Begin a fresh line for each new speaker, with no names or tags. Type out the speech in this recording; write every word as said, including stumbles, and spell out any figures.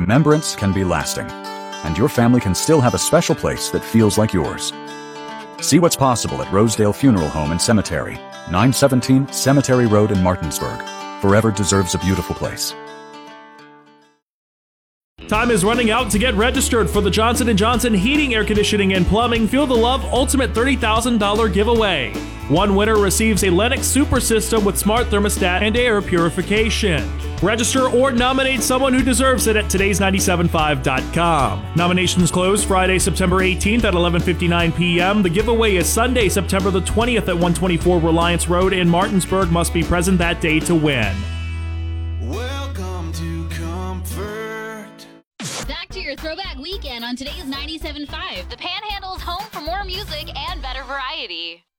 remembrance can be lasting, and your family can still have a special place that feels like yours. See what's possible at Rosedale Funeral Home and Cemetery, nine seventeen Cemetery Road in Martinsburg. Forever deserves a beautiful place.
Time is running out to get registered for the Johnson and Johnson Heating, Air Conditioning, and Plumbing Feel the Love Ultimate thirty thousand dollars giveaway. One winner receives a Lennox Super System with smart thermostat and air purification. Register or nominate someone who deserves it at todays nine seven five dot com. Nominations close Friday, September eighteenth at eleven fifty-nine p.m. The giveaway is Sunday, September the twentieth at one twenty-four Reliance Road in Martinsburg. Must be present that day to win.
Welcome to comfort.
Back to your throwback weekend on today's ninety-seven point five. The Panhandle's home for more music and better variety.